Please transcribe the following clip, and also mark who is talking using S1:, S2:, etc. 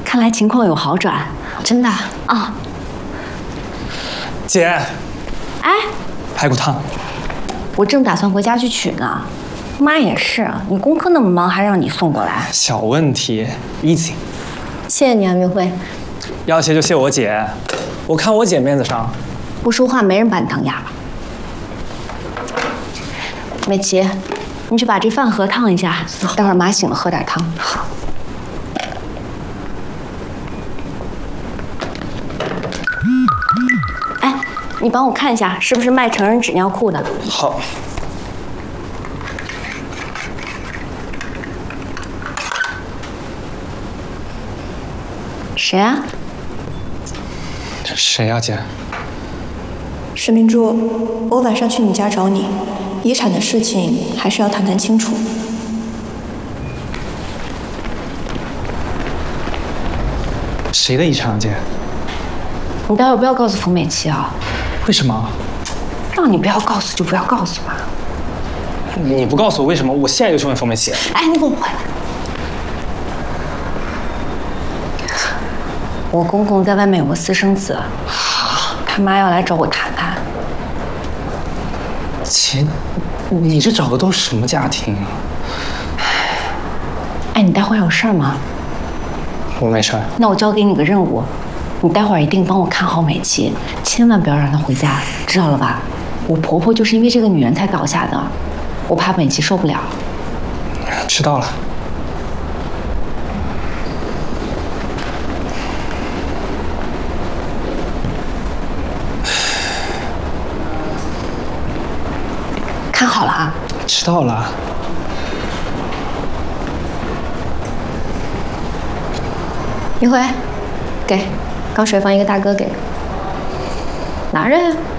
S1: 看来情况有好转。
S2: 真的
S1: 啊？
S3: 姐，
S1: 哎，
S3: 排骨汤。
S1: 我正打算回家去取呢。妈也是，你功课那么忙，还让你送过来。
S3: 小问题，easy。
S2: 谢谢你啊，明慧。
S3: 要谢就谢我姐，我看我姐面子上。
S1: 不说话，没人把你当哑巴。美琪，你去把这饭盒烫一下，待会儿妈醒了喝点汤。好。哎，你帮我看一下，是不是卖成人纸尿裤的？
S3: 好。
S1: 谁啊？
S3: 谁呀，姐？
S4: 沈明珠，我晚上去你家找你，遗产的事情还是要谈谈清楚。
S3: 谁的遗产啊，姐？
S1: 你待会儿不要告诉冯美琪啊！
S3: 为什么？
S1: 让你不要告诉就不要告诉嘛。
S3: 你不告诉我为什么，我现在就去问冯美琪。
S1: 哎，你给我回来！我公公在外面有个私生子，他妈要来找我谈谈。
S3: 姐，你这找的都是什么家庭啊？
S1: 哎，你待会儿有事儿吗？
S3: 我没事儿。
S1: 那我交给你个任务，你待会儿一定帮我看好美琪，千万不要让她回家，知道了吧？我婆婆就是因为这个女人才倒下的，我怕美琪受不了。
S3: 知道了。
S1: 看好了啊！
S3: 知道了。
S2: 一回，给，刚水房一个大哥给，拿着呀。